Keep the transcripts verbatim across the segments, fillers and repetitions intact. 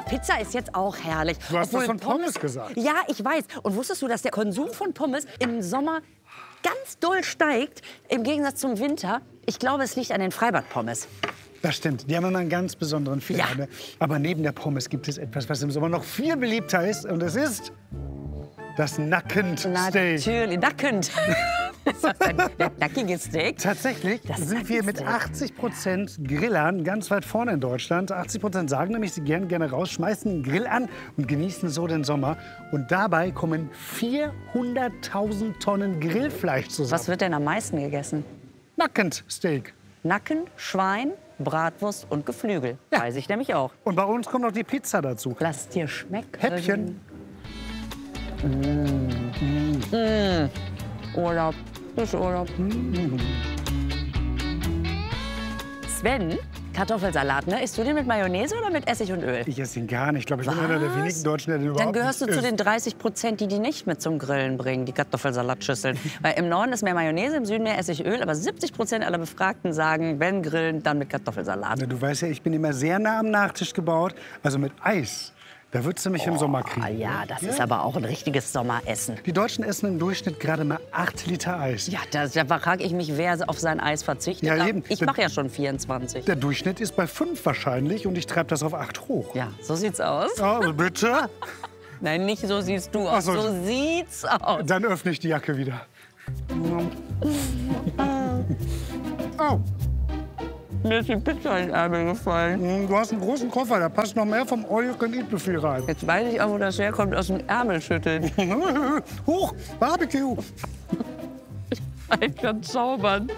Pizza ist jetzt auch herrlich. Du hast Obwohl das von Pommes gesagt. Ja, ich weiß. Und wusstest du, dass der Konsum von Pommes im Sommer ganz doll steigt, im Gegensatz zum Winter? Ich glaube, es liegt an den Freibad-Pommes. Das stimmt, die haben immer einen ganz besonderen Flair. Ja. Ne? Aber neben der Pommes gibt es etwas, was im Sommer noch viel beliebter ist. Und es ist das Nackensteak. Natürlich, nackend. Das ist ein nackiges Steak. Tatsächlich Das sind wir mit Nackensteak. achtzig Prozent Grillern ganz weit vorne in Deutschland. achtzig Prozent sagen nämlich, sie gehen gerne raus, schmeißen den Grill an und genießen so den Sommer. Und dabei kommen vierhunderttausend Tonnen Grillfleisch zusammen. Was wird denn am meisten gegessen? Nackensteak. Nacken, Schwein, Bratwurst und Geflügel. Ja. Weiß ich nämlich auch. Und bei uns kommt noch die Pizza dazu. Lass es dir schmecken. Häppchen. Urlaub. Ist Urlaub. Sven, Kartoffelsalat, ne? Isst du den mit Mayonnaise oder mit Essig und Öl? Ich esse ihn gar nicht. Ich glaube, ich bin Was? einer der wenigen Deutschen, der den überhaupt Dann gehörst du nicht zu isst. den dreißig Prozent, die die nicht mit zum Grillen bringen, die Kartoffelsalatschüsseln. Weil im Norden ist mehr Mayonnaise, im Süden mehr Essigöl. Aber siebzig Prozent aller Befragten sagen, wenn grillen, dann mit Kartoffelsalat. Na, du weißt ja, ich bin immer sehr nah am Nachtisch gebaut. Also mit Eis. Da würdest du mich im Sommer kriegen. Ah ja, das ist aber auch ein richtiges Sommeressen. Die Deutschen essen im Durchschnitt gerade mal acht Liter Eis. Ja, da, da frage ich mich, wer auf sein Eis verzichtet. Ja, Aber eben. Ich mache ja schon vierundzwanzig. Der Durchschnitt ist bei fünf wahrscheinlich und ich treibe das auf acht hoch. Ja, so sieht's aus. Also bitte? Nein, nicht so siehst du aus. Ach so. So sieht's aus. Dann öffne ich die Jacke wieder. Oh, Mir ist die Pizza in den Ärmel gefallen. du hast einen großen Koffer, da passt noch mehr vom All-You-Can-Eat-Buffet rein. Jetzt weiß ich auch, wo das herkommt, aus dem Ärmel schütteln. Hoch, Barbecue. Ich kann zaubern.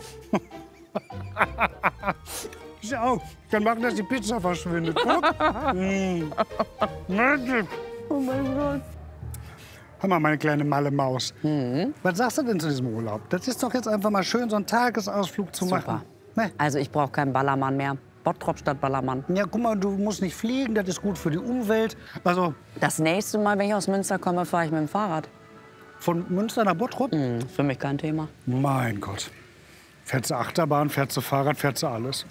Ich auch. Ich kann machen, dass die Pizza verschwindet. Guck. Mm. Magic. Oh mein Gott. Hör mal, meine kleine Malle-Maus. Mhm. Was sagst du denn zu diesem Urlaub? Das ist doch jetzt einfach mal schön, so einen Tagesausflug zu Super. machen. Ne? Also ich brauche keinen Ballermann mehr. Bottrop statt Ballermann. Ja, guck mal, du musst nicht fliegen, das ist gut für die Umwelt. Also Das nächste Mal, wenn ich aus Münster komme, fahre ich mit dem Fahrrad. von Münster nach Bottrop? Hm, für mich kein Thema. Mein Gott. Fährst du Achterbahn, fährst du Fahrrad, fährst du alles.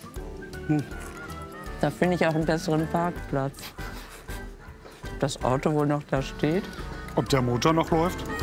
Da finde ich auch einen besseren Parkplatz. Ob das Auto wohl noch da steht? Ob der Motor noch läuft?